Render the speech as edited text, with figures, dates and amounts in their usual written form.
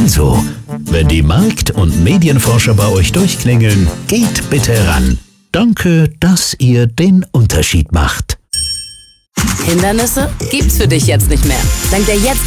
Also, wenn die Markt- und Medienforscher bei euch durchklingeln, geht bitte ran. Danke, dass ihr den Unterschied macht. Hindernisse gibt's für dich jetzt nicht mehr. Dank der jetzt